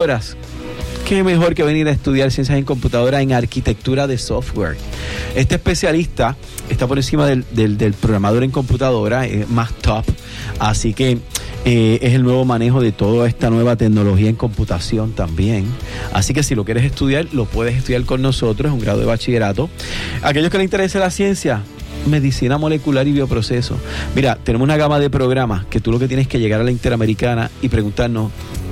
computadoras. Qué mejor que venir a estudiar ciencias en computadora en arquitectura de software. Este especialista está por encima del programador en computadora, más top. Así que es el nuevo manejo de toda esta nueva tecnología en computación también. Así que si lo quieres estudiar, lo puedes estudiar con nosotros, es un grado de bachillerato. Aquellos que les interese la ciencia, medicina molecular y bioproceso. Mira, tenemos una gama de programas que tú lo que tienes que llegar a la Interamericana y preguntarnos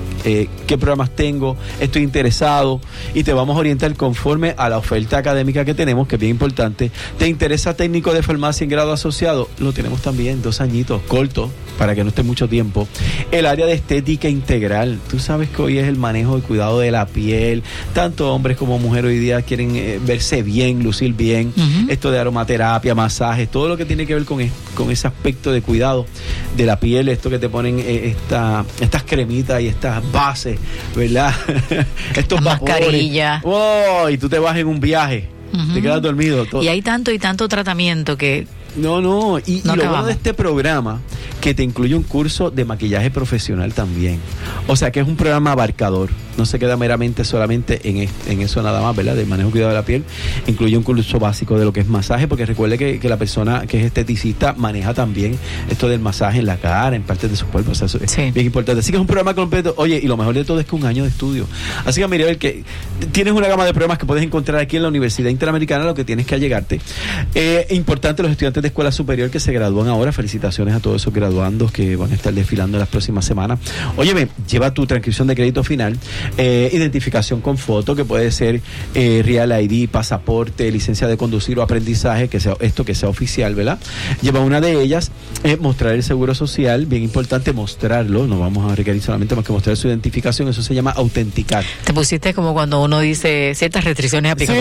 qué programas tengo, estoy interesado, y te vamos a orientar conforme a la oferta académica que tenemos, que es bien importante. ¿Te interesa técnico de farmacia en grado asociado? Lo tenemos también, 2 añitos, corto, para que no esté mucho tiempo. El área de estética integral, tú sabes que hoy es el manejo y cuidado de la piel, tanto hombres como mujeres hoy día quieren verse bien, lucir bien. Esto de aromaterapia, masajes, todo lo que tiene que ver con ese aspecto de cuidado de la piel, esto que te ponen estas cremitas y estas bases, ¿verdad? Estos mascarilla. Oh, y tú te vas en un viaje, te quedas dormido. Todo. Y hay tanto y tanto tratamiento que... No, y lo bueno de este programa, que te incluye un curso de maquillaje profesional también. O sea, que es un programa abarcador. No se queda meramente solamente en eso nada más, ¿verdad? Del manejo y cuidado de la piel. Incluye un curso básico de lo que es masaje, porque recuerde que la persona que es esteticista maneja también esto del masaje en la cara, en partes de su cuerpo. O sea, eso es bien importante. Así que es un programa completo. Oye, y lo mejor de todo es que 1 año de estudio. Así que, mire, que tienes una gama de programas que puedes encontrar aquí en la Universidad Interamericana, lo que tienes que allegarte. Importante, los estudiantes de escuela superior que se gradúan ahora. Felicitaciones a todos esos graduandos que van a estar desfilando en las próximas semanas. Óyeme, lleva tu transcripción de crédito final, identificación con foto, que puede ser Real ID, pasaporte, licencia de conducir o aprendizaje, que sea oficial, ¿verdad? Lleva una de ellas, mostrar el seguro social, bien importante mostrarlo, no vamos a requerir solamente más que mostrar su identificación, eso se llama autenticar. Te pusiste como cuando uno dice ciertas restricciones aplican.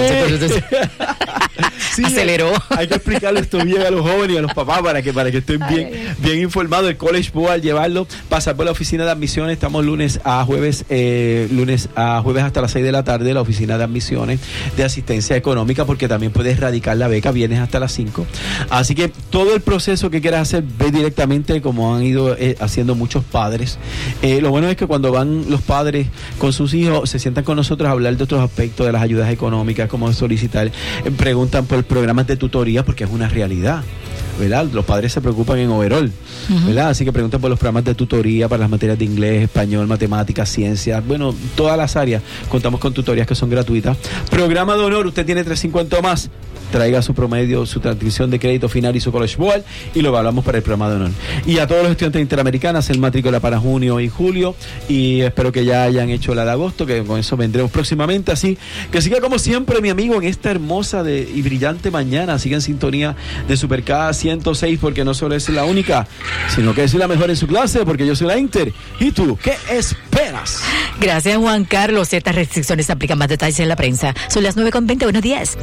Sí, aceleró. Hay que explicarle esto bien a los jóvenes y a los papás para que estén bien informados. El College Board, llevarlo, pasar por la oficina de admisiones. Estamos lunes a jueves hasta las 6 de la tarde, la oficina de admisiones de asistencia económica, porque también puedes radicar la beca, vienes hasta las 5. Así que todo el proceso que quieras hacer, ve directamente, como han ido haciendo muchos padres. Lo bueno es que cuando van los padres con sus hijos, se sientan con nosotros a hablar de otros aspectos de las ayudas económicas, cómo solicitar, preguntan por programas de tutoría, porque es una realidad, ¿verdad? Los padres se preocupan en overall, ¿verdad? Así que preguntan por los programas de tutoría para las materias de inglés, español, matemáticas, ciencias, bueno, todas las áreas. Contamos con tutorías que son gratuitas. Programa de honor, usted tiene 350 o más, traiga su promedio, su transcripción de crédito final y su College Board, y lo evaluamos para el programa de honor. Y a todos los estudiantes interamericanos, el matrícula para junio y julio, y espero que ya hayan hecho la de agosto, que con eso vendremos próximamente. Así que siga como siempre, mi amigo, en esta hermosa y brillante mañana. Siga en sintonía de Super K 106, porque no solo es la única, sino que es la mejor en su clase, porque yo soy la Inter. ¿Y tú qué esperas? Gracias, Juan Carlos. Ciertas restricciones aplican, más detalles en la prensa. Son las 9:20. Buenos días.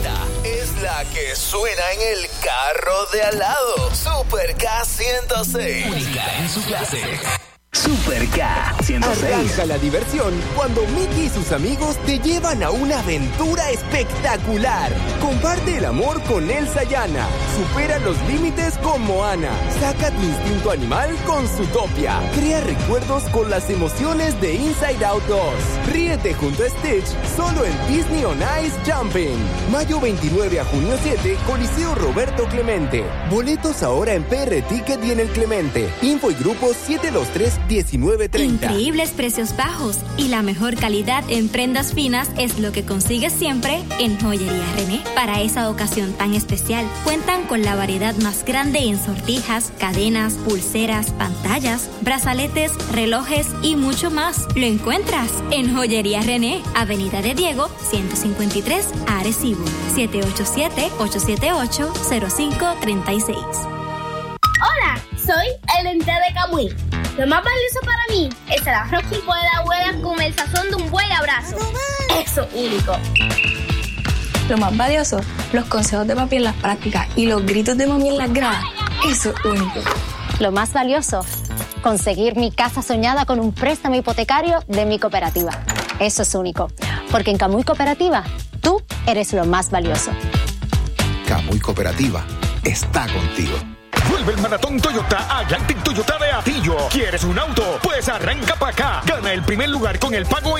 La que suena en el carro de al lado. Super K 106. Única en su clase. Super K 106. Arranca la diversión cuando Mickey y sus amigos te llevan a una aventura espectacular. Comparte el amor con Elsa y Anna. Supera los límites con Moana. Saca tu instinto animal con Zootopia. Crea recuerdos con las emociones de Inside Out 2. Ríete junto a Stitch solo en Disney on Ice Jumping. Mayo 29 a junio 7, Coliseo Roberto Clemente. Boletos ahora en PR Ticket y en el Clemente. Info y grupo 723-1930. Increíbles precios bajos y la mejor calidad en prendas finas es lo que consigues siempre en Joyería René. Para esa ocasión tan especial, cuentan con la variedad más grande en sortijas, cadenas, pulseras, pantallas, brazaletes, relojes y mucho más. Lo encuentras en Joyería René, Avenida de Diego, 153, Arecibo, 787-878-0536. Hola, soy el ente de Camuy. Lo más valioso para mí es el arroz tipo de la abuela con el sazón de un buen abrazo. Eso único. Lo más valioso, los consejos de papi en las prácticas y los gritos de mami en las gradas. Eso es único. Lo más valioso, conseguir mi casa soñada con un préstamo hipotecario de mi cooperativa. Eso es único, porque en Camuy Cooperativa, tú eres lo más valioso. Camuy Cooperativa está contigo. Vuelve el Maratón Toyota a Atlantic Toyota de Atillo. ¿Quieres un auto? Pues arranca para acá. Gana el primer lugar con el pago